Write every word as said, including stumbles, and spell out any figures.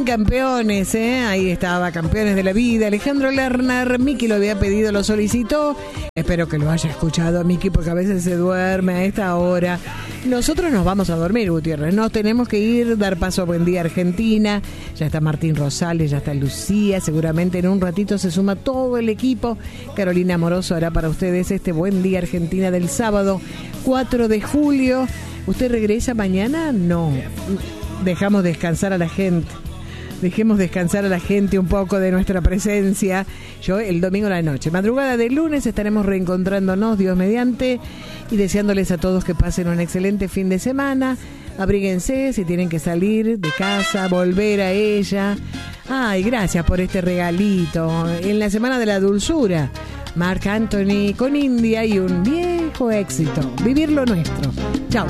bien, campeones, ¿eh? Ahí estaba, campeones de la vida. Alejandro Lerner, Miki lo había pedido, lo solicitó. Espero que lo haya escuchado, Miki, porque a veces se duerme a esta hora. Nosotros nos vamos a dormir, Gutiérrez. Nos tenemos que ir, dar paso a Buen Día Argentina. Ya está Martín Rosales, ya está Lucía. Seguramente en un ratito se suma todo el equipo. Carolina Amoroso hará para ustedes este Buen Día Argentina del sábado cuatro de julio. ¿Usted regresa mañana? No. Dejamos descansar a la gente. Dejemos descansar a la gente un poco de nuestra presencia. Yo el domingo a la noche. Madrugada de lunes estaremos reencontrándonos, Dios mediante, y deseándoles a todos que pasen un excelente fin de semana. Abríguense si tienen que salir de casa, volver a ella. Ay, gracias por este regalito. En la Semana de la Dulzura, Marc Anthony con India y un viejo éxito. Vivir lo nuestro. Chao.